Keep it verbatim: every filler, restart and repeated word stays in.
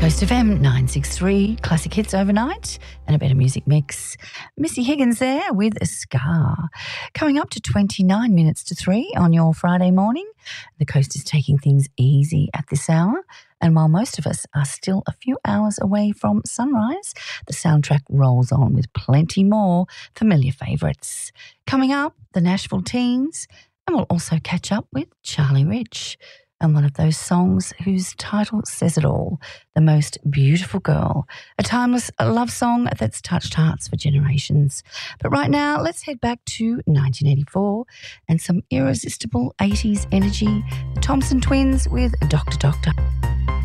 Coast F M nine six three, classic hits overnight and a better music mix. Missy Higgins there with a Scar. Coming up to twenty-nine minutes to three on your Friday morning. The Coast is taking things easy at this hour. And while most of us are still a few hours away from sunrise, the soundtrack rolls on with plenty more familiar favourites. Coming up, the Nashville Teens, and we'll also catch up with Charlie Rich. And one of those songs whose title says it all, The Most Beautiful Girl, a timeless love song that's touched hearts for generations. But right now, let's head back to nineteen eighty-four and some irresistible eighties energy, the Thompson Twins with Doctor Doctor.